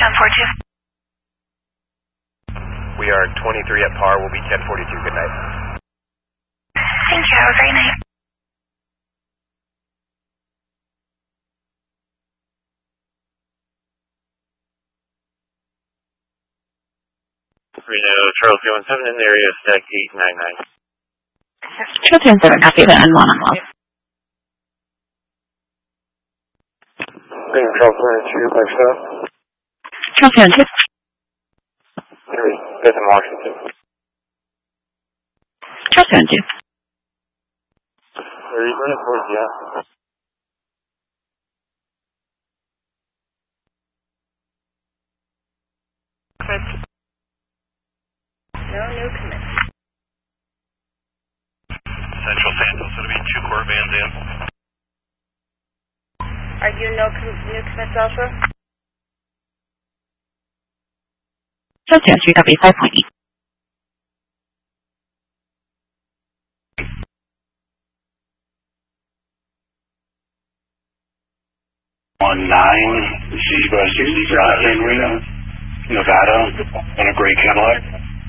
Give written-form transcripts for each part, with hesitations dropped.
We are 23 at par. We'll be 1042. Good night. Thank you. Have a great night. Reno, Charles 317 in the area of stack 899. Charles 317, copy the N1 on well. Charles 302, next up. Charles 302. Harry, that's in Washington. Charles 302. Are you going towards the No new commits. Central Santos, it'll be 2 core vans in. Are you new commits also? Charles 303, copy 5.8. On 9 Zebra 60 Drive in Reno, Nevada, on a gray Cadillac.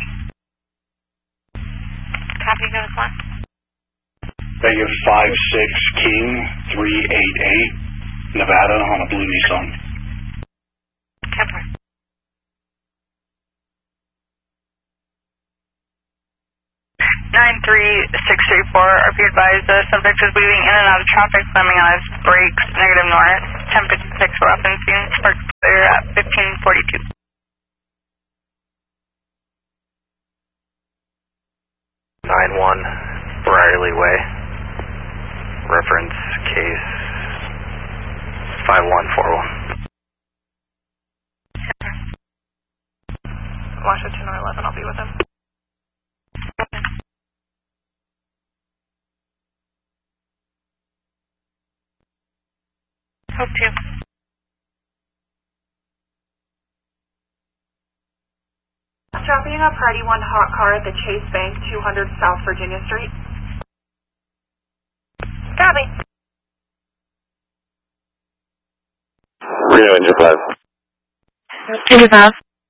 Copy, go to one. Bay of 56 King 388, Nevada, on a blue Nissan. 10-4. Nine 3634, are be advised the subject is weaving in and out of traffic, slamming on his brakes, negative north, 1056 for weapons being sparked clear at 1542. 9-1, Brierley Way. Reference case 5141. Washington or 11, I'll be with him. Hope to. Dropping a Party 1 hot car at the Chase Bank, 200 South Virginia Street. Copy. Reno, Engine 5. Engine 5.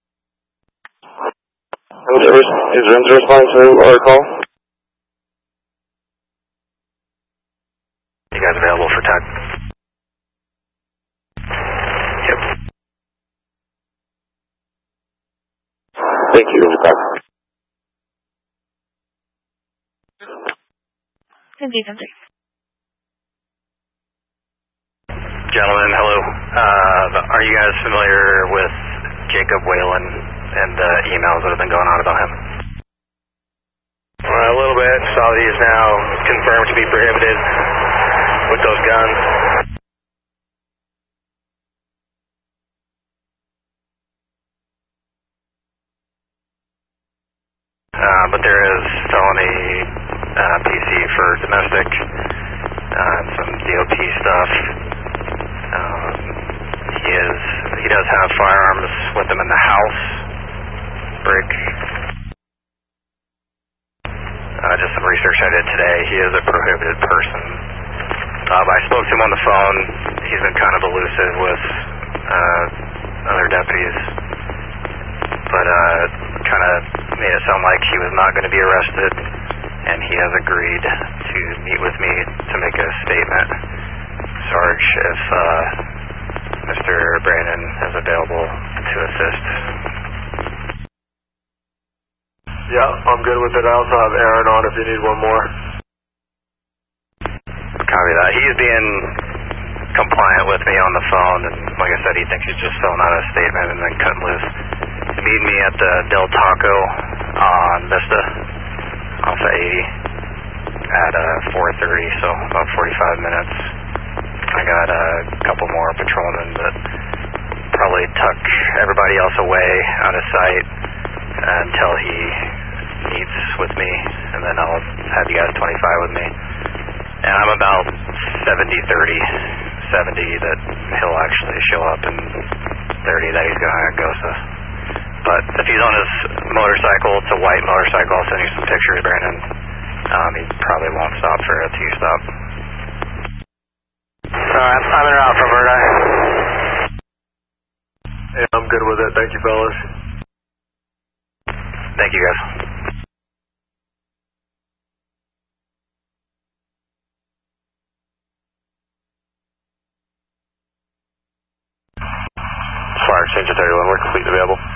Is Renzo responding to our call? You guys available for tag? Yep. Thank you, Engine 5. Engine 3. Gentlemen, hello. Are you guys familiar with Jacob Whalen and the emails that have been going on about him? A little bit. Saw that he is now confirmed to be prohibited with those guns. But there is felony PC for domestic, some DOP stuff. He does have firearms with him in the house. Brick. Just some research I did today. He is a prohibited person. I spoke to him on the phone. He's been kind of elusive with other deputies, but kind of made it sound like he was not going to be arrested, and he has agreed to meet with me to make a statement. Sarge, if Mr. Brandon is available to assist. Yeah, I'm good with it. I also have Aaron on if you need one more. Copy that. He's being compliant with me on the phone, and like I said, he thinks he's just filling out a statement and then cutting loose. Meet me at the Del Taco on Vista off of 80 at 4:30, so about 45 minutes. I got a couple more patrolmen that probably tuck everybody else away out of sight until he meets with me, and then I'll have you guys 25 with me. And I'm about 70-30, 70 that he'll actually show up, and 30 that he's going to ghost us. But if he's on his motorcycle, it's a white motorcycle, I'll send you some pictures, Brandon. He probably won't stop for a T-stop. Alright, I'm en route from Verdi. Hey, I'm good with it. Thank you, fellas. Thank you, guys. Fire exchange at 31, we're completely available.